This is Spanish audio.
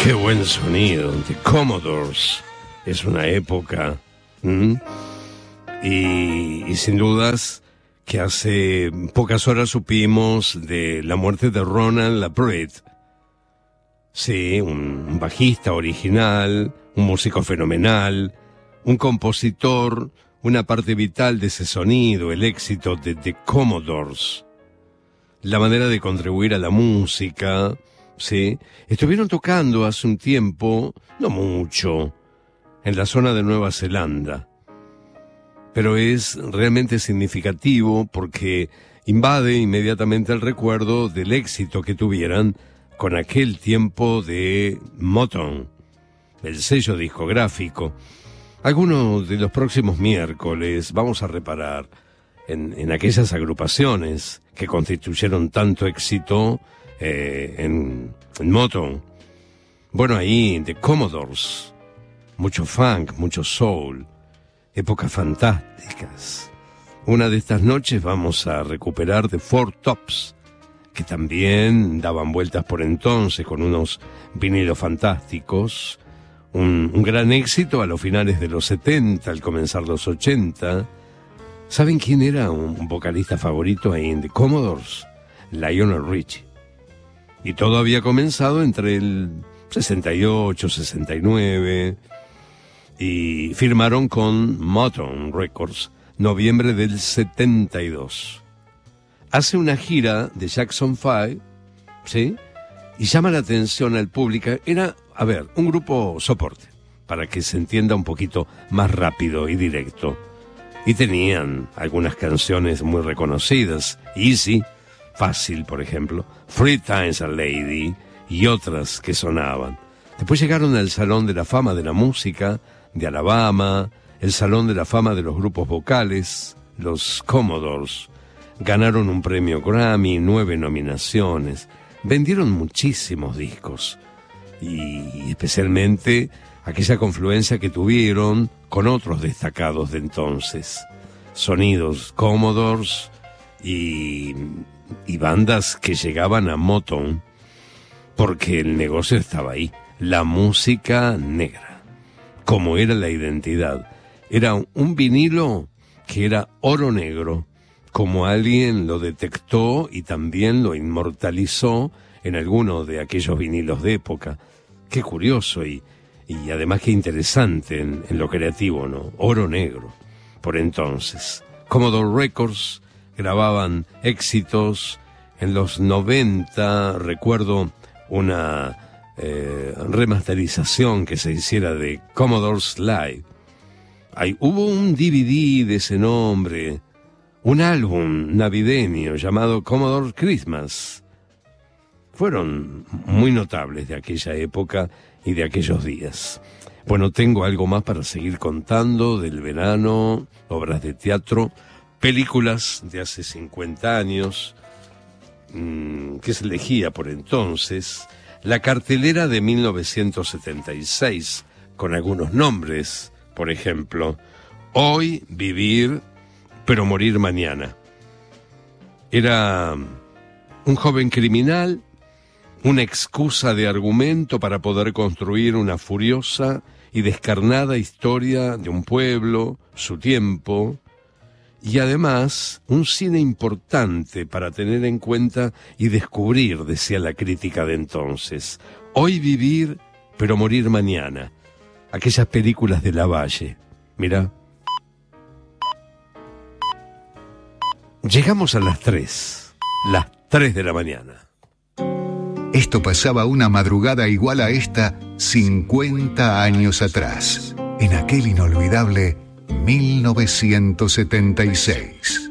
Qué buen sonido, The Commodores. Es una época. Y sin dudas que hace pocas horas supimos de la muerte de Ronald LaPrade. Sí, un bajista original, un músico fenomenal, un compositor, una parte vital de ese sonido, el éxito de The Commodores. La manera de contribuir a la música, sí. Estuvieron tocando hace un tiempo, no mucho, en la zona de Nueva Zelanda. Pero es realmente significativo porque invade inmediatamente el recuerdo del éxito que tuvieran con aquel tiempo de Motown, el sello discográfico. Algunos de los próximos miércoles vamos a reparar en aquellas agrupaciones que constituyeron tanto éxito en Motown. Bueno, ahí The Commodores, mucho funk, mucho soul, épocas fantásticas. Una de estas noches vamos a recuperar The Four Tops, que también daban vueltas por entonces con unos vinilos fantásticos. Un gran éxito a los finales de los 70, al comenzar los 80. ¿Saben quién era un vocalista favorito ahí en The Commodores? Lionel Richie. Y todo había comenzado entre el 68, 69... y firmaron con Motown Records, noviembre del 72. Hace una gira de Jackson 5, ¿sí? Y llama la atención al público. Era, un grupo soporte, para que se entienda un poquito más rápido y directo. Y tenían algunas canciones muy reconocidas. Easy, Fácil, por ejemplo, Three Times a Lady, y otras que sonaban. Después llegaron al Salón de la Fama de la Música de Alabama, el Salón de la Fama de los grupos vocales, los Commodores. Ganaron un premio Grammy, 9 nominaciones. Vendieron muchísimos discos. Y especialmente aquella confluencia que tuvieron con otros destacados de entonces. Sonidos Commodores y bandas que llegaban a Motown, porque el negocio estaba ahí. La música negra, como era la identidad. Era un vinilo que era oro negro, como alguien lo detectó y también lo inmortalizó en alguno de aquellos vinilos de época. Qué curioso y además qué interesante en lo creativo, ¿no? Oro negro, por entonces. Commodore Records grababan éxitos. En los 90, recuerdo una remasterización que se hiciera de Commodore's Live. Hubo un DVD de ese nombre, un álbum navideño llamado Commodore Christmas. Fueron muy notables de aquella época y de aquellos días. Bueno, tengo algo más para seguir contando del verano, obras de teatro, películas de hace 50 años, que se elegía por entonces, la cartelera de 1976, con algunos nombres, por ejemplo, Hoy vivir, pero morir mañana. Era un joven criminal, una excusa de argumento para poder construir una furiosa y descarnada historia de un pueblo, su tiempo, y además un cine importante para tener en cuenta y descubrir, decía la crítica de entonces. Hoy vivir, pero morir mañana. Aquellas películas de Lavalle. Mirá. Llegamos a las 3 de la mañana. Esto pasaba una madrugada igual a esta 50 años atrás, en aquel inolvidable 1976.